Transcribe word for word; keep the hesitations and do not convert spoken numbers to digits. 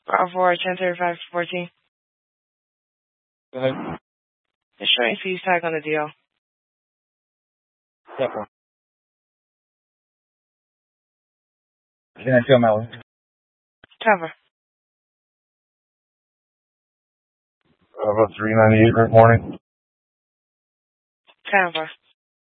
Bravo, ten thirty-five fourteen. Go ahead. Insurance fees tag on the deal. Step one. Financial Maui. Cover. Bravo three ninety-eight, right morning. Cover.